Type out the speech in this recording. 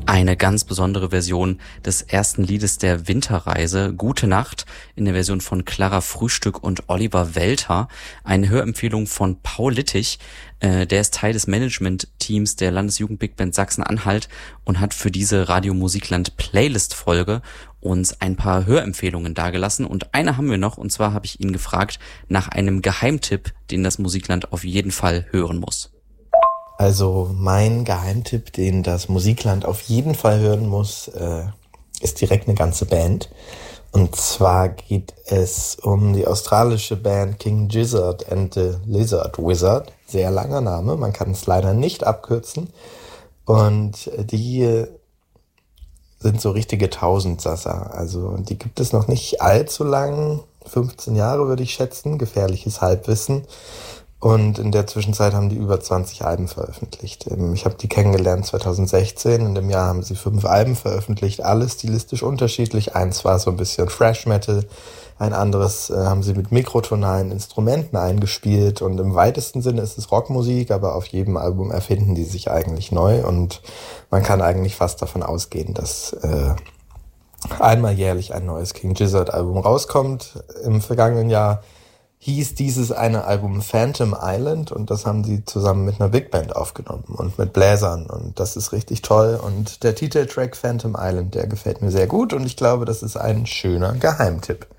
Eine ganz besondere Version des ersten Liedes der Winterreise, Gute Nacht, in der Version von Clara Frühstück und Oliver Welter. Eine Hörempfehlung von Paul Littich, der ist Teil des Management-Teams der Landesjugend Big Band Sachsen-Anhalt und hat für diese Radio Musikland Playlist-Folge uns ein paar Hörempfehlungen dargelassen. Und eine haben wir noch, und zwar habe ich ihn gefragt nach einem Geheimtipp, den das Musikland auf jeden Fall hören muss. Also mein Geheimtipp, den das Musikland auf jeden Fall hören muss, ist direkt eine ganze Band. Und zwar geht es um die australische Band King Gizzard and the Lizard Wizard. Sehr langer Name, man kann es leider nicht abkürzen. Und die sind so richtige Tausendsasser. Also die gibt es noch nicht allzu lang, 15 Jahre würde ich schätzen, gefährliches Halbwissen. Und in der Zwischenzeit haben die über 20 Alben veröffentlicht. Ich habe die kennengelernt 2016. In dem Jahr haben sie 5 Alben veröffentlicht, alle stilistisch unterschiedlich. Eins war so ein bisschen Thrash Metal, ein anderes haben sie mit mikrotonalen Instrumenten eingespielt. Und im weitesten Sinne ist es Rockmusik, aber auf jedem Album erfinden die sich eigentlich neu. Und man kann eigentlich fast davon ausgehen, dass einmal jährlich ein neues King Gizzard Album rauskommt. Im vergangenen Jahr hieß dieses eine Album Phantom Island und das haben sie zusammen mit einer Big Band aufgenommen und mit Bläsern und das ist richtig toll und der Titeltrack Phantom Island, der gefällt mir sehr gut und ich glaube, das ist ein schöner Geheimtipp.